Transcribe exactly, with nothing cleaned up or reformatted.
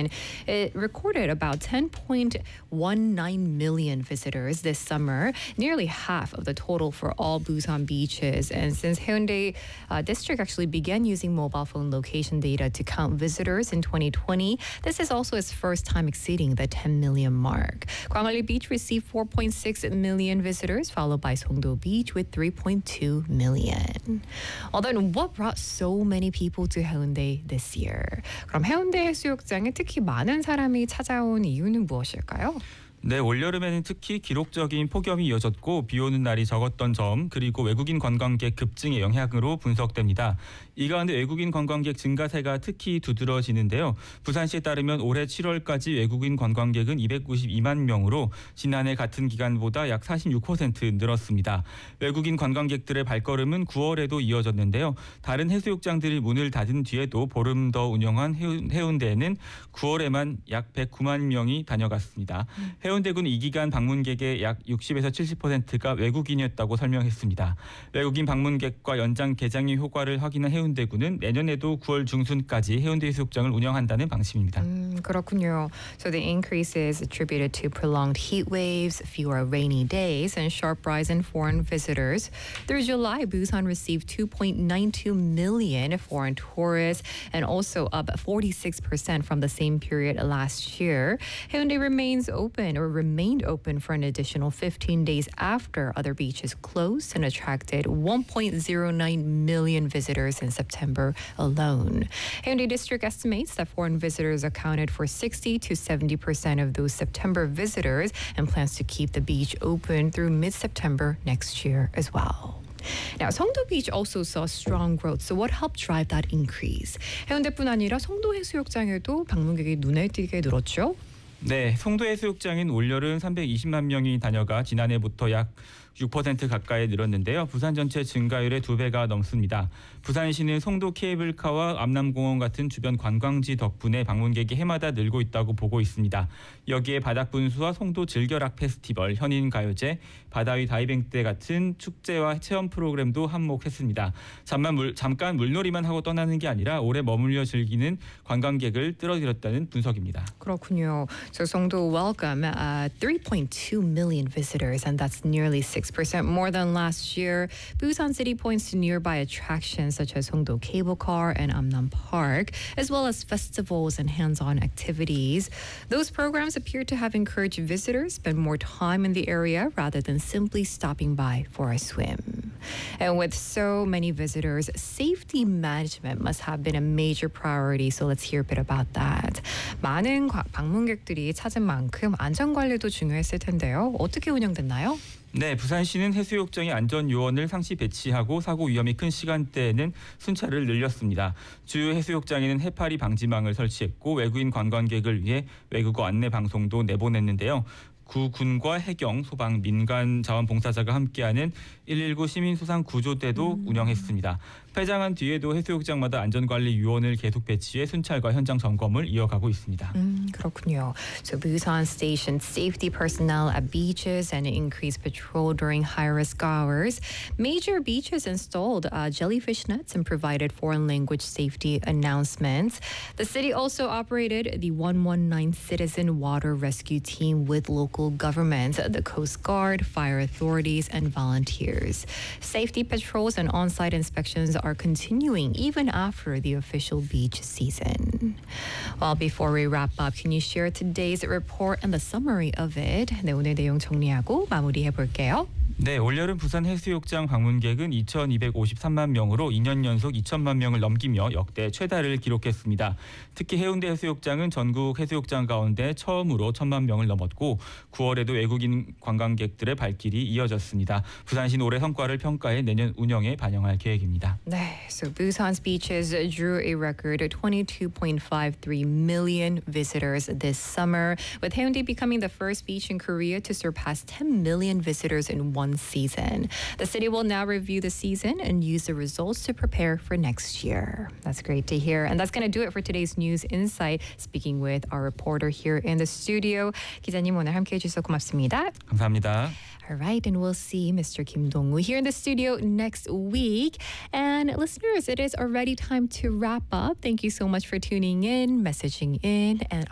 season. It recorded about ten point one nine million visitors this summer, nearly half of the total for all Busan beaches. And since Haeundae uh, district actually began using mobile phone location data to count visitors in twenty twenty, this is also its first time exceeding the ten million mark. Gwangalli Beach received four point six million visitors, followed by Songdo Beach with three point two million. Well, then what brought so many people to Haeundae this year? 그럼 해운대 해수욕장에 특히 많은 사람이 찾아온 이유는 무엇일까요? 네, 올여름에는 특히 기록적인 폭염이 이어졌고 비 오는 날이 적었던 점, 그리고 외국인 관광객 급증의 영향으로 분석됩니다. 이 가운데 외국인 관광객 증가세가 특히 두드러지는데요. 부산시에 따르면 올해 칠월까지 외국인 관광객은 이백구십이만 명으로 지난해 같은 기간보다 약 사십육 퍼센트 늘었습니다. 외국인 관광객들의 발걸음은 구월에도 이어졌는데요. 다른 해수욕장들이 문을 닫은 뒤에도 보름 더 운영한 해운대에는 구월에만 약 백구만 명이 다녀갔습니다. 해운대군 이 기간 방문객의 약 육십에서 칠십 퍼센트가 외국인이었다고 설명했습니다. 외국인 방문객과 연장 개장의 효과를 확인한 해운대군은 내년에도 구월 중순까지 해운대 해수욕장을 운영한다는 방침입니다. 음, 그렇군요. So the increase is attributed to prolonged heat waves, fewer rainy days, and sharp rise in foreign visitors. Through July, Busan received two point nine two million foreign tourists and also up forty-six percent from the same period last year. Haeundae remains open or remained open for an additional fifteen days after other beaches closed and attracted one point zero nine million visitors in September alone. Haeundae District estimates that foreign visitors accounted for sixty to seventy percent of those September visitors and plans to keep the beach open through mid-September next year as well. Now, Songdo Beach also saw strong growth. So what helped drive that increase? 해운대뿐 아니라 송도 해수욕장에도 방문객이 눈에 띄게 늘었죠? 네, 송도 해수욕장인 올여름 삼백이십만 명이 다녀가 지난해부터 약 육 퍼센트 가까이 늘었는데요. 부산 전체 증가율의 두 배가 넘습니다. 부산시는 송도 케이블카와 암남공원 같은 주변 관광지 덕분에 방문객이 해마다 늘고 있다고 보고 있습니다. 여기에 바닥분수와 송도 즐겨락 페스티벌, 현인가요제, 바다위 다이빙대 같은 축제와 체험 프로그램도 한몫했습니다. 잠만 물, 잠깐 물놀이만 하고 떠나는 게 아니라 오래 머물러 즐기는 관광객을 끌어들였다는 분석입니다. 그렇군요. So Songdo welcomed uh, three point two million visitors, and that's nearly six percent more than last year. Busan City points to nearby attractions such as Songdo Cable Car and Amnam Park, as well as festivals and hands-on activities. Those programs appear to have encouraged visitors spend more time in the area rather than simply stopping by for a swim. And with so many visitors, safety management must have been a major priority. So let's hear a bit about that. 많은 방문객들이 찾은 만큼 안전관리도 중요했을 텐데요. 어떻게 운영됐나요? 네, 부산시는 해수욕장에 안전요원을 상시 배치하고 사고 위험이 큰 시간대에는 순찰을 늘렸습니다. 주요 해수욕장에는 해파리 방지망을 설치했고 외국인 관광객을 위해 외국어 안내 방송도 내보냈는데요. 구 군과 해경, 소방, 민간 자원봉사자가 함께하는 일일구 시민소상구조대도 음. 운영했습니다. 폐장한 뒤에도 해수욕장마다 안전관리 요원을 계속 배치해 순찰과 현장 점검을 이어가고 있습니다. 음, 그렇군요. So Busan stationed safety personnel at beaches and increased patrol during high-risk hours. Major beaches installed uh, jellyfish nets and provided foreign language safety announcements. The city also operated the one one nine Citizen Water Rescue Team with local governments, the Coast Guard, fire authorities, and volunteers. Safety patrols and on-site inspections are continuing even after the official beach season. Well, before we wrap up, can you share today's report and the summary of it? 네, 오늘 내용 정리하고 마무리해 볼게요. 네, 올여름 부산 해수욕장 방문객은 이천이백오십삼만 명으로 이 년 연속 이천만 명을 넘기며 역대 최다를 기록했습니다. 특히 해운대 해수욕장은 전국 해수욕장 가운데 처음으로 천만 명을 넘었고 구월에도 외국인 관광객들의 발길이 이어졌습니다. 부산시는 올해 성과를 평가해 내년 운영에 반영할 계획입니다. 네, so Busan's beaches drew a record twenty-two point five three million visitors this summer, with Haeundae becoming the first beach in Korea to surpass ten million visitors in one season. The city will now review the season and use the results to prepare for next year. That's great to hear. And that's going to do it for today's News Insight. Speaking with our reporter here in the studio. 기자님 오늘 함께해 주셔서 고맙습니다. 감사합니다. All right, and we'll see Mister Kim Dong-woo here in the studio next week. And listeners, it is already time to wrap up. Thank you so much for tuning in, messaging in, and